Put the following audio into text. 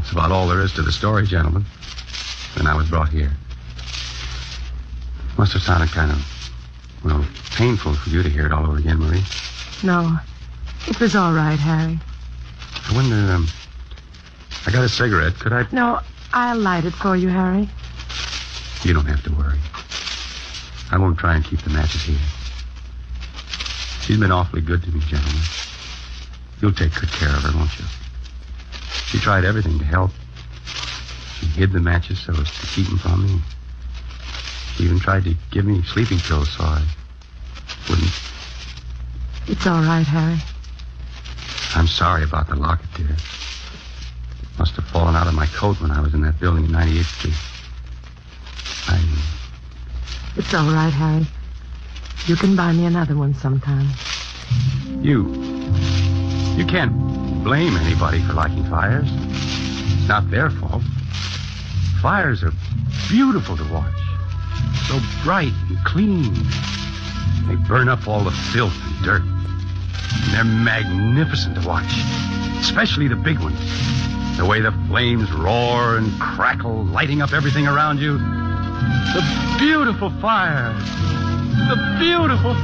That's about all there is to the story, gentlemen. Then I was brought here. Must have sounded kind of, painful for you to hear it all over again, Marie. No, it was all right, Harry. I wonder, I got a cigarette. Could I... No, I'll light it for you, Harry. You don't have to worry. I won't try and keep the matches here. She's been awfully good to me, gentlemen. You'll take good care of her, won't you? She tried everything to help. She hid the matches so as to keep them from me. She even tried to give me sleeping pills so I wouldn't. It's all right, Harry. I'm sorry about the locket, dear. It must have fallen out of my coat when I was in that building in 98th Street. It's all right, Harry. You can buy me another one sometime. You can't blame anybody for liking fires. It's not their fault. Fires are beautiful to watch. So bright and clean. They burn up all the filth and dirt. And they're magnificent to watch. Especially the big ones. The way the flames roar and crackle, lighting up everything around you. The beautiful fires. The beautiful